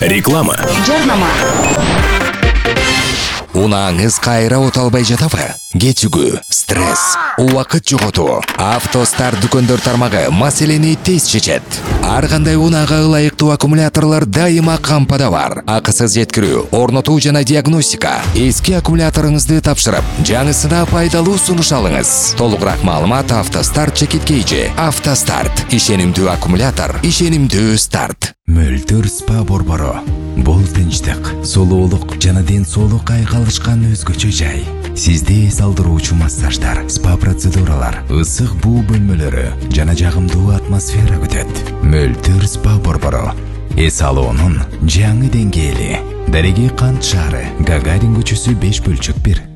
Реклама. Жарнама. Унаңыз кайра оталбай жатабы? Кетүгү, стресс, убакыт жоготуу. Автостар дүкөндөр тармагы маселени тез чечет. Ар кандай унага ылайыктуу аккумуляторлор дайыма кампада бар. Акысыз жеткирүү, орнотуу жана диагностика. Эски аккумуляторуңузду тапшырып, жаңысына пайдалуу сунуш алыңыз. Толугураак маалымат Автостарт чекиткейжи. Автостарт. Ишенимдүү аккумулятор, ишенимдүү старт. Мөлтөр спа борбору. Бул тынчтык, сулуулук жана ден соолук айкалышкан өзгөчө жай. Сизди эс алдыруучу массаждар, спа процедуралар, ысык буу бөлмөлөрү жана жагымдуу атмосфера күтөт. Мөлтөр спа борбору. Эс алуунун жаңы деңгээли. Дареги Кант шаары, Гагарин көчөсү 5/1.